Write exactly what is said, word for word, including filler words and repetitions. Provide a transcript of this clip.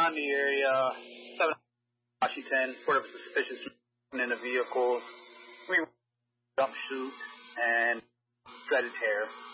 around the area, seven Washington, report of suspicious in a vehicle. We jump shoot and threaded hair.